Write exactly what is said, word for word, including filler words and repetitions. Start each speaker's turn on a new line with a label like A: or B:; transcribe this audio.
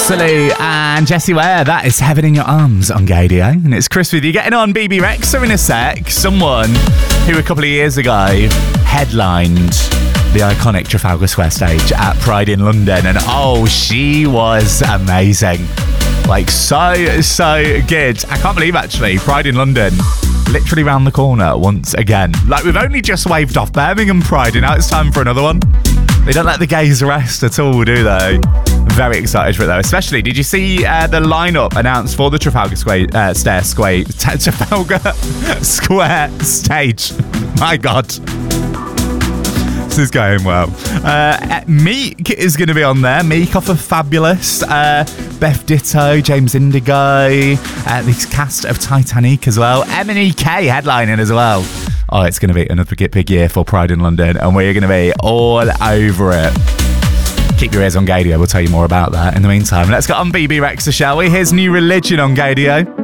A: Absolute and Jessie Ware, that is Heaven in Your Arms on Gaydio. And it's Chris with you, getting on B B Rexha in a sec. Someone who a couple of years ago headlined the iconic Trafalgar Square stage at Pride in London, and oh, she was amazing. Like, so, so good. I can't believe, actually, Pride in London, literally round the corner once again. Like, we've only just waved off Birmingham Pride, and now it's time for another one. They don't let the gays rest at all, do they? Very excited for it, though. Especially, did you see uh, the lineup announced for the Trafalgar Square, uh, Stair Square, t- Trafalgar Square stage? My God. This is going well. Uh, Meek is going to be on there. Meek off of Fabulous. Uh, Beth Ditto, James Indigo. Uh, this cast of Titanic as well. M and E K headlining as well. Oh, it's going to be another big year for Pride in London, and we're going to be all over it. Keep your ears on Gaydio. We'll tell you more about that. In the meantime, let's get on B B Rexha, shall we? Here's New Religion on Gaydio.